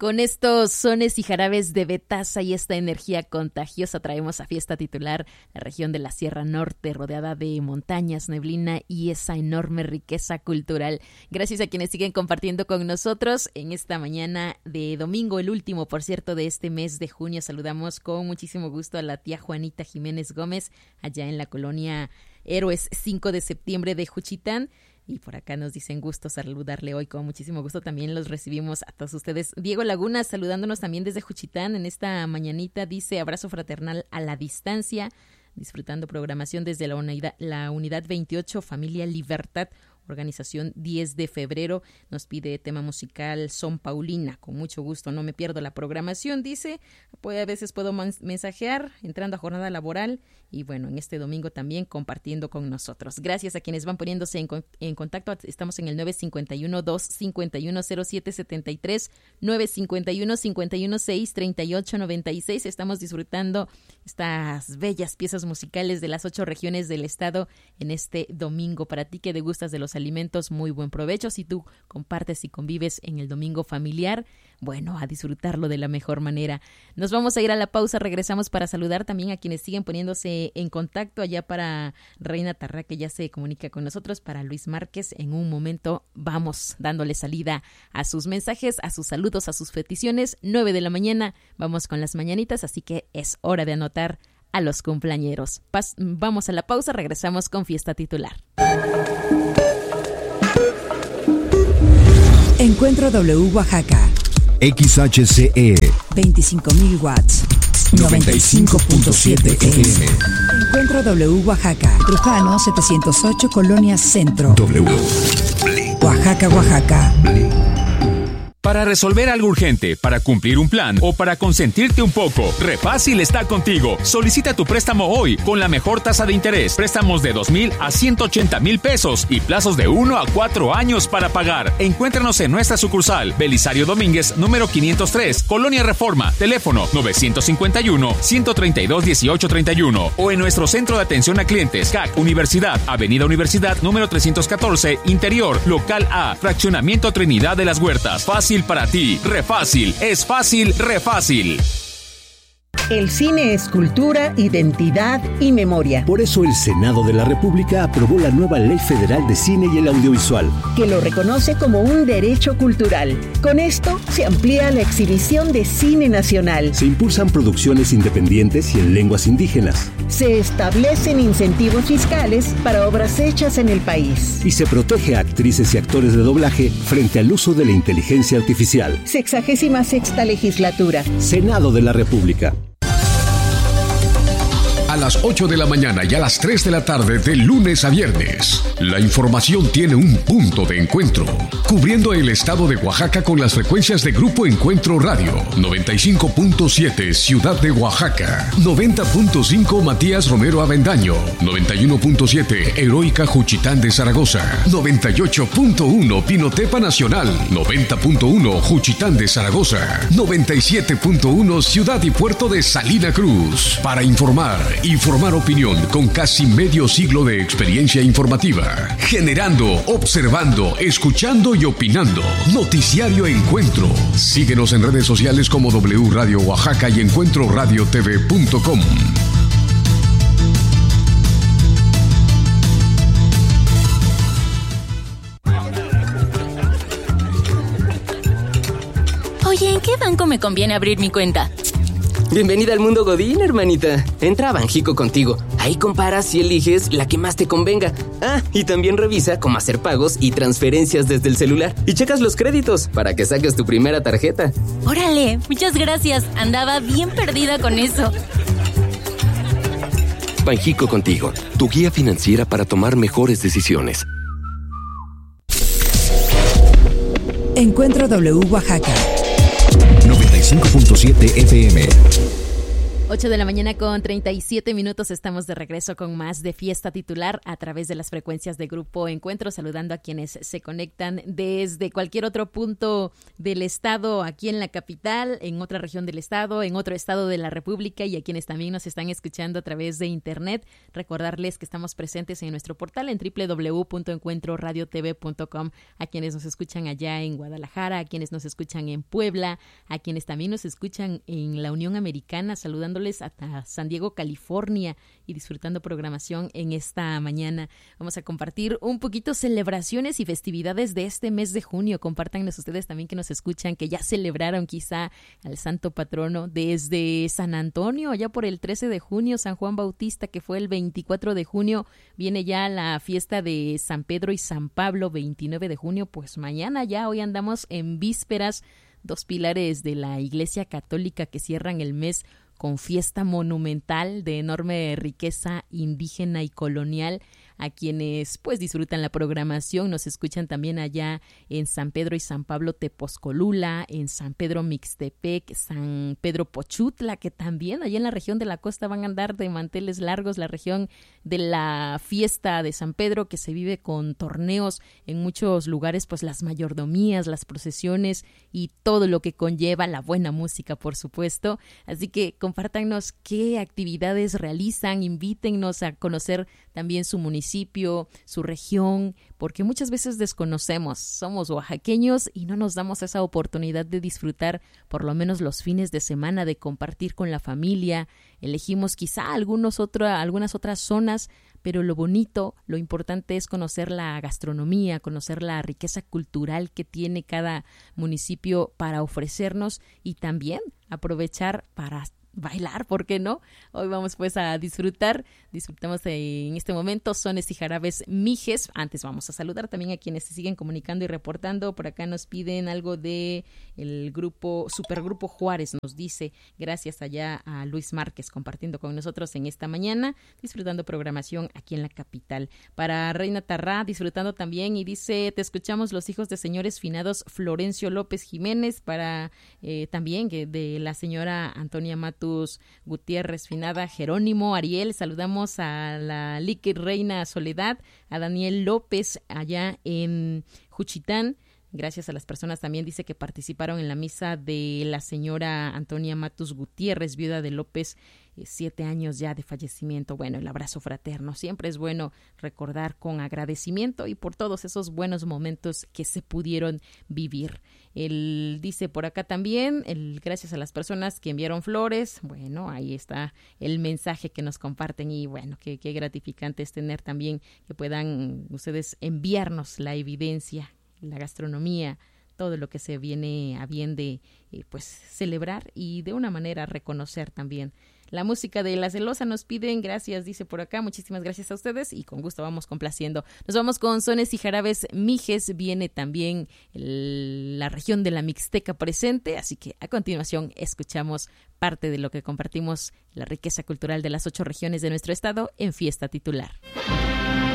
Con estos sones y jarabes de Betasa y esta energía contagiosa traemos a Fiesta Titular la región de la Sierra Norte, rodeada de montañas, neblina y esa enorme riqueza cultural. Gracias a quienes siguen compartiendo con nosotros en esta mañana de domingo, el último, por cierto, de este mes de junio. Saludamos con muchísimo gusto a la tía Juanita Jiménez Gómez, allá en la colonia Héroes 5 de septiembre de Juchitán. Y por acá nos dicen gusto saludarle hoy, con muchísimo gusto también los recibimos a todos ustedes. Diego Laguna saludándonos también desde Juchitán en esta mañanita, dice abrazo fraternal a la distancia, disfrutando programación desde la unidad 28, Familia Libertad, organización 10 de febrero, nos pide tema musical Son Paulina, con mucho gusto, no me pierdo la programación, dice, pues a veces puedo mensajear entrando a jornada laboral y bueno, en este domingo también compartiendo con nosotros. Gracias a quienes van poniéndose en contacto, estamos en el 951-251-0773, 951-516-3896, estamos disfrutando estas bellas piezas musicales de las 8 regiones del estado en este domingo. Para ti que degustas de los alimentos, muy buen provecho. Si tú compartes y convives en el domingo familiar, bueno, a disfrutarlo de la mejor manera. Nos vamos a ir a la pausa, regresamos para saludar también a quienes siguen poniéndose en contacto, allá para Reina Tarrá, que ya se comunica con nosotros, para Luis Márquez. En un momento vamos dándole salida a sus mensajes, a sus saludos, a sus peticiones. 9 de la mañana, vamos con las mañanitas, así que es hora de anotar a los cumpleañeros. Vamos a la pausa, regresamos con Fiesta Titular. Encuentro W Oaxaca. XHCE 25.000 watts. 95.7 FM. Encuentro W Oaxaca. Trujano 708, Colonia Centro. W. Oaxaca, Oaxaca. Para resolver algo urgente, para cumplir un plan o para consentirte un poco, Refácil está contigo. Solicita tu préstamo hoy con la mejor tasa de interés. Préstamos de 2,000 a 180,000 pesos y plazos de 1 a 4 años para pagar. Encuéntranos en nuestra sucursal, Belisario Domínguez, número 503, Colonia Reforma, teléfono 951-132-1831 o en nuestro centro de atención a clientes, CAC Universidad, Avenida Universidad, número 314, Interior, Local A, Fraccionamiento Trinidad de las Huertas. Fácil para ti. Refácil. Es fácil, Refácil. El cine es cultura, identidad y memoria. Por eso el Senado de la República aprobó la nueva Ley Federal de Cine y el Audiovisual, que lo reconoce como un derecho cultural. Con esto se amplía la exhibición de cine nacional. Se impulsan producciones independientes y en lenguas indígenas. Se establecen incentivos fiscales para obras hechas en el país. Y se protege a actrices y actores de doblaje frente al uso de la inteligencia artificial. 66ª legislatura. Senado de la República. A las 8 de la mañana y a las 3 de la tarde de lunes a viernes. La información tiene un punto de encuentro, cubriendo el estado de Oaxaca con las frecuencias de Grupo Encuentro Radio, 95.7 Ciudad de Oaxaca, 90.5 Matías Romero Avendaño, 91.7 Heroica Juchitán de Zaragoza, 98.1 Pinotepa Nacional, 90.1 Juchitán de Zaragoza, 97.1 Ciudad y Puerto de Salina Cruz. Para informar opinión con casi medio siglo de experiencia informativa. Generando, observando, escuchando y opinando. Noticiario Encuentro. Síguenos en redes sociales como W Radio Oaxaca y encuentroradiotv.com. Oye, ¿en qué banco me conviene abrir mi cuenta? Bienvenida al mundo Godín, hermanita. Entra a Banjico Contigo. Ahí comparas y eliges la que más te convenga. Ah, y también revisa cómo hacer pagos y transferencias desde el celular. Y checas los créditos para que saques tu primera tarjeta. Órale, muchas gracias. Andaba bien perdida con eso. Banjico Contigo, tu guía financiera para tomar mejores decisiones. Encuentro W Oaxaca. 95.7 FM. 8 de la mañana con 37 minutos, estamos de regreso con más de Fiesta Titular a través de las frecuencias de Grupo Encuentro, saludando a quienes se conectan desde cualquier otro punto del estado, aquí en la capital, en otra región del estado, en otro estado de la República, y a quienes también nos están escuchando a través de internet. Recordarles que estamos presentes en nuestro portal en www.encuentroradiotv.com, a quienes nos escuchan allá en Guadalajara, a quienes nos escuchan en Puebla, a quienes también nos escuchan en la Unión Americana, saludándoles hasta San Diego, California, y disfrutando programación en esta mañana. Vamos a compartir un poquito celebraciones y festividades de este mes de junio. Compártanos ustedes también que nos escuchan, que ya celebraron quizá al santo patrono desde San Antonio, allá por el 13 de junio, San Juan Bautista, que fue el 24 de junio, viene ya la fiesta de San Pedro y San Pablo, 29 de junio, pues mañana ya, hoy andamos en vísperas, dos pilares de la Iglesia Católica que cierran el mes con fiesta monumental de enorme riqueza indígena y colonial. A quienes pues disfrutan la programación, nos escuchan también allá en San Pedro y San Pablo Tepozcolula, en San Pedro Mixtepec, San Pedro Pochutla, que también allá en la región de la costa van a andar de manteles largos, la región de la fiesta de San Pedro, que se vive con torneos en muchos lugares, pues las mayordomías, las procesiones y todo lo que conlleva la buena música, por supuesto. Así que compártanos qué actividades realizan, invítennos a conocer también su municipio, su región, porque muchas veces desconocemos, somos oaxaqueños y no nos damos esa oportunidad de disfrutar por lo menos los fines de semana, de compartir con la familia. Elegimos quizá algunas otras zonas, pero lo bonito, lo importante es conocer la gastronomía, conocer la riqueza cultural que tiene cada municipio para ofrecernos y también aprovechar para bailar, ¿por qué no? Hoy vamos pues a disfrutamos en este momento sones y jarabes mijes. Antes vamos a saludar también a quienes se siguen comunicando y reportando. Por acá nos piden algo de el grupo, Supergrupo Juárez, nos dice, gracias allá a Luis Márquez compartiendo con nosotros en esta mañana, disfrutando programación aquí en la capital. Para Reina Tarrá, disfrutando también, y dice, te escuchamos los hijos de señores finados Florencio López Jiménez, para también de la señora Antonia Matus Gutiérrez, finada Jerónimo Ariel. Saludamos a la Lique Reina Soledad, a Daniel López allá en Juchitán. Gracias a las personas también, dice, que participaron en la misa de la señora Antonia Matus Gutiérrez, viuda de López, 7 años ya de fallecimiento. Bueno, el abrazo fraterno. Siempre es bueno recordar con agradecimiento y por todos esos buenos momentos que se pudieron vivir. Él dice por acá también, gracias a las personas que enviaron flores. Bueno, ahí está el mensaje que nos comparten y bueno, qué gratificante es tener también que puedan ustedes enviarnos la evidencia, la gastronomía, todo lo que se viene a bien de pues celebrar y de una manera reconocer también. La música de La Celosa nos piden, gracias, dice por acá, muchísimas gracias a ustedes y con gusto vamos complaciendo. Nos vamos con sones y jarabes mijes, viene también la región de la Mixteca presente, así que a continuación escuchamos parte de lo que compartimos, la riqueza cultural de las 8 regiones de nuestro estado en Fiesta Titular.